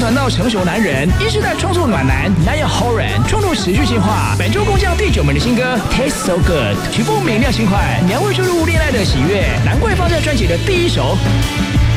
转到成熟男人，一世代创作暖男 Niall Horan 创作持续进化。本周共降第9名的新歌 Taste So Good， 曲风明亮轻快，描绘出入恋爱的喜悦，难怪放在专辑的第1首。